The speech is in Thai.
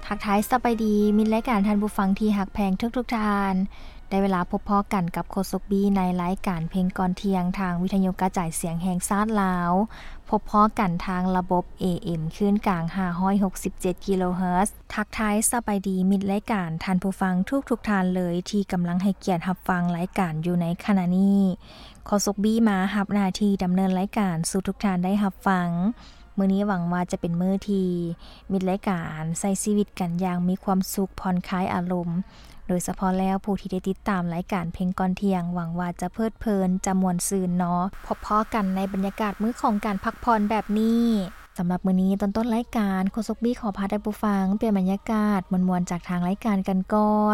ทักทายสบายดีมิตรรายการท่านผู้ฟังที่หักแพงทุกท่านได้เวลาพบพ้อกันกับโคศกบีในรายการเพลงก่อนเที่ยงทางวิทยุกระจายเสียงแห่งชาติลาวพบพ้อกันทางระบบ AM คลื่นกลาง567กิโลเฮิรตซ์ทักทายสบายดีมิตรรายการท่านผู้ฟังทุกท่านเลยที่กำลังให้เกียรติรับฟังรายการอยู่ในขณะนี้โคศกบีมารับหน้าที่ดำเนินรายการสู่ทุกท่านได้รับฟังมื้อนี้หวังว่าจะเป็นมื้อที่มิตรรายการใช้ชีวิตกันอย่างมีความสุขผ่อนคลายอารมณ์โดยเฉพาะแล้วผู้ที่ได้ติดตามรายการเพลงก่อนเที่ยงหวังว่าจะเพลิดเพลินจะม่วนซื่นเนาะพบพ้อกันในบรรยากาศมื้อของการพักผ่อนแบบนี้สำหรับมื้อนี้ต้นรายการโคศกบี้ขอพาท่านผู้ฟังเปลี่ยนบรรยากาศม่วนๆจากทางรายการกันก่อน